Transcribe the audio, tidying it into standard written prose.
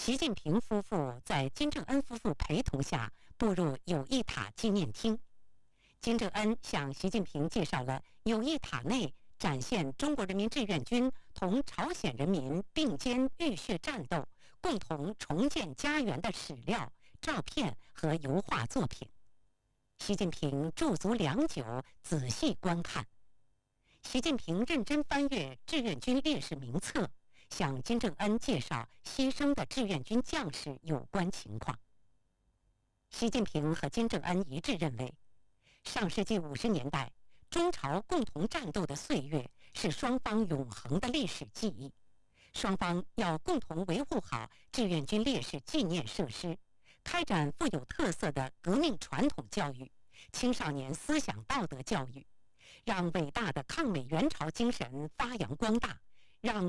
习近平夫妇在金正恩夫妇陪同下步入友谊塔纪念厅。金正恩向习近平介绍了友谊塔内展现中国人民志愿军同朝鲜人民并肩浴血战斗、共同重建家园的史料、照片和油画作品。习近平驻足良久，仔细观看。习近平认真翻阅志愿军烈士名册，向金正恩介绍牺牲的志愿军将士有关情况。习近平和金正恩一致认为，上世纪50年代中朝共同战斗的岁月是双方永恒的历史记忆，双方要共同维护好志愿军烈士纪念设施，开展富有特色的革命传统教育、青少年思想道德教育，让伟大的抗美援朝精神发扬光大，让